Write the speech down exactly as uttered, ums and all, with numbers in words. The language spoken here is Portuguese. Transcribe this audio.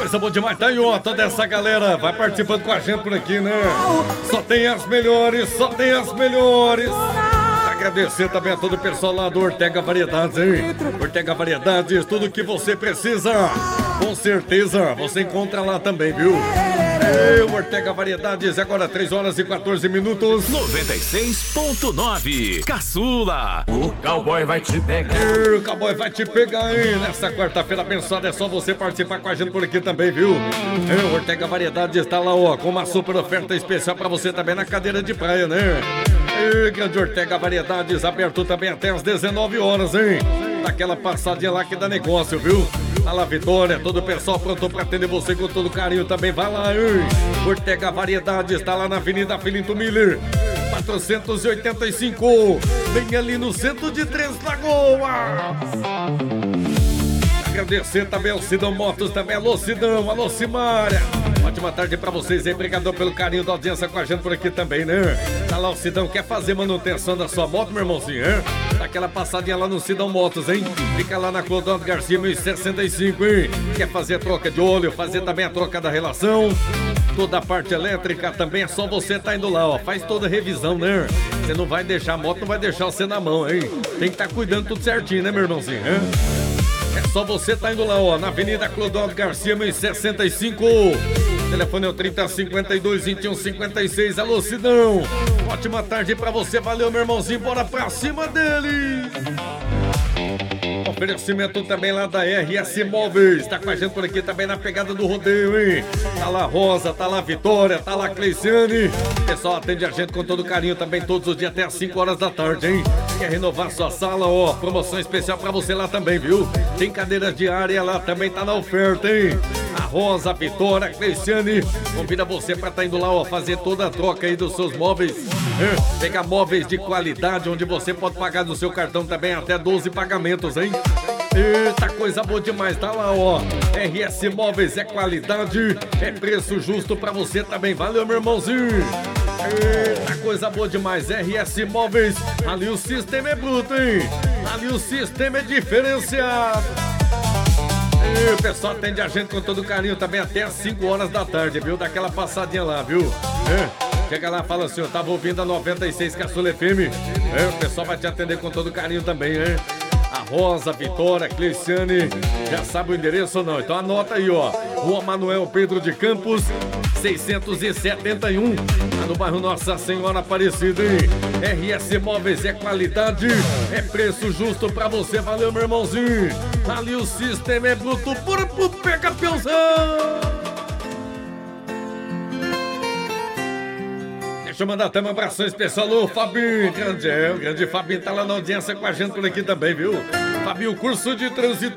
coisa boa demais. Tá aí, ó, toda essa galera vai participando com a gente por aqui, né? Só tem as melhores, só tem as melhores. Agradecer também a todo o pessoal lá do Ortega Variedades, hein? Ortega Variedades, tudo que você precisa, com certeza você encontra lá também, viu? Eu, Ortega Variedades, agora três horas e quatorze minutos. noventa e seis ponto nove. Caçula. O cowboy vai te pegar. O cowboy vai te pegar aí. Nessa quarta-feira abençoada é só você participar com a gente por aqui também, viu? Eu, Ortega Variedades está lá, ó, com uma super oferta especial pra você também na cadeira de praia, né? E grande Ortega Variedades, aberto também até às dezenove horas, hein? Daquela passadinha lá que dá negócio, viu? Tá lá, Vitória, todo o pessoal pronto pra atender você com todo carinho também. Vai lá, hein? Ortega Variedades está lá na Avenida Filinto Miller, quatrocentos e oitenta e cinco, bem ali no centro de Três Lagoas. Agradecer também ao Sidão Motos, também alô Sidão, alô Simária. Ótima tarde pra vocês aí, obrigado pelo carinho da audiência com a gente por aqui também, né? Tá lá o Sidão, quer fazer manutenção da sua moto, meu irmãozinho, hein? Dá aquela passadinha lá no Sidão Motos, hein? Fica lá na Clodoaldo Garcia, mil e sessenta e cinco, hein? Quer fazer a troca de óleo, fazer também a troca da relação? Toda a parte elétrica também é só você tá indo lá, ó. Faz toda a revisão, né? Você não vai deixar a moto, não vai deixar você na mão, hein? Tem que estar tá cuidando tudo certinho, né, meu irmãozinho, hein? É só você tá indo lá, ó, na Avenida Clodoaldo Garcia, mil e sessenta e cinco. O telefone é o trinta, cinquenta e dois, vinte e um, cinquenta e seis. Alô, Sidão. Ótima tarde pra você. Valeu, meu irmãozinho. Bora pra cima dele. Oferecimento também lá da R S Móveis. Tá com a gente por aqui também na pegada do rodeio, hein? Tá lá Rosa, tá lá Vitória, tá lá Cleiciane. O pessoal atende a gente com todo carinho também todos os dias até às cinco horas da tarde, hein? Quer renovar sua sala, ó, promoção especial pra você lá também, viu? Tem cadeira diária lá, também tá na oferta, hein? A Rosa, a Vitória, a Cleiciane convida você pra tá indo lá, ó, fazer toda a troca aí dos seus móveis. É, pegar móveis de qualidade, onde você pode pagar no seu cartão também até doze pagamentos, hein? Eita, coisa boa demais, tá lá, ó. R S Móveis é qualidade, é preço justo pra você também. Valeu, meu irmãozinho. Eita, coisa boa demais, R S Móveis. Ali o sistema é bruto, hein? Ali o sistema é diferenciado. E o pessoal atende a gente com todo carinho também até às cinco horas da tarde, viu? Daquela passadinha lá, viu? É. Chega lá e fala assim, eu tava ouvindo a noventa e seis Caçula F M. É, o pessoal vai te atender com todo carinho também, hein? A Rosa, a Vitória, a Cleiciane, já sabe o endereço ou não? Então anota aí, ó. Rua Manuel Pedro de Campos, seiscentos e setenta e um, lá no bairro Nossa Senhora Aparecida, hein? R S Móveis é qualidade, é preço justo pra você. Valeu, meu irmãozinho. Ali o sistema é bruto, bora pro pega peãozão. Deixa eu mandar também um abração especial ao Fabinho, grande, é, o grande Fabinho tá lá na audiência com a gente por aqui também, viu? Fabinho, curso de trânsito